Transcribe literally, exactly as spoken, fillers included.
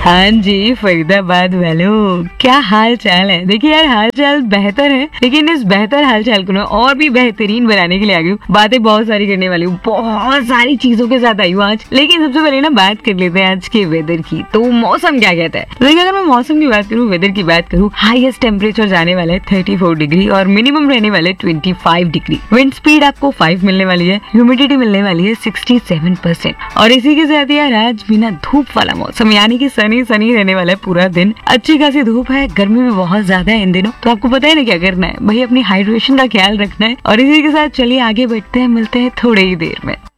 हाँ जी फरीदाबाद वालों, क्या हाल चाल है। देखिए यार, हाल चाल बेहतर है, लेकिन इस बेहतर हाल चाल को ना और भी बेहतरीन बनाने के लिए आ गई हूँ। बातें बहुत सारी करने वाली हूँ, बहुत सारी चीजों के साथ आई हूँ आज। लेकिन सबसे पहले ना बात कर लेते हैं आज के वेदर की। तो मौसम क्या कहता है। देखिए, अगर मैं मौसम की बात करूँ, वेदर की बात करूँ, हाईएस्ट टेम्परेचर जाने वाला है थर्टी फोर डिग्री और मिनिमम रहने वाले twenty five degree. Wind speed आपको फाइव मिलने वाली है, ह्यूमिडिटी मिलने वाली है सिक्सटी सेवन परसेंट। और इसी के साथ यार आज बिना धूप वाला मौसम, यानी कि सनी सनी रहने वाला है पूरा दिन। अच्छी खासी धूप है, गर्मी भी बहुत ज्यादा है इन दिनों। तो आपको पता है ना क्या करना है भाई, अपनी हाइड्रेशन का ख्याल रखना है। और इसी के साथ चलिए आगे बढ़ते हैं, मिलते हैं थोड़ी ही देर में।